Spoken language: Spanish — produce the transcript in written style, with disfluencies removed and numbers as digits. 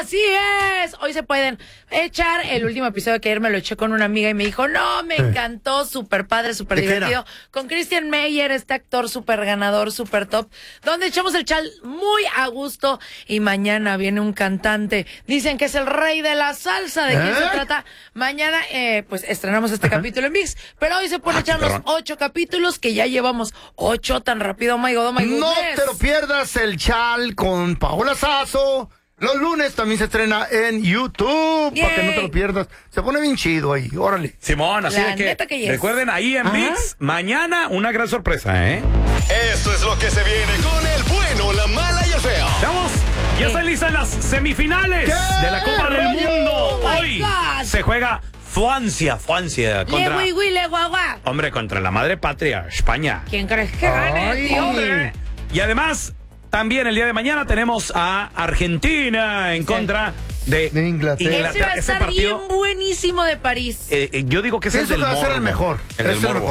Así es. Hoy se pueden echar el último episodio que ayer me lo eché con una amiga y me dijo, no, me encantó, súper padre, súper divertido. Con Christian Meyer, este actor súper ganador, súper top, donde echamos el chal muy a gusto. Y mañana viene un cantante. Dicen que es el rey de la salsa. ¿De quién se trata? Mañana, pues estrenamos este capítulo en ViX. Pero hoy se pueden echar los 8 capítulos, que ya llevamos 8 tan rápido. Oh my God, oh my No goodness. te lo pierdas, el chal con Paola Sazo. Los lunes también se estrena en YouTube, para que no te lo pierdas. Se pone bien chido ahí, órale. Simón, así La de neta que yes. recuerden ahí en ViX, mañana una gran sorpresa, ¿eh? Esto es lo que se viene con el bueno, la mala y el feo. Vamos, ya están listas las semifinales de la Copa del Mundo. Oh my Hoy God. se juega Francia contra... Le guagua. Hombre, contra la madre patria, España. ¿Quién crees que gane, tío? Hombre. Y además, también el día de mañana tenemos a Argentina en contra de Inglaterra. Ese va a estar bien buenísimo de París. Yo digo que ese es Pienso el que va a ser morbo. el mejor. El del Es el morbo. mejor.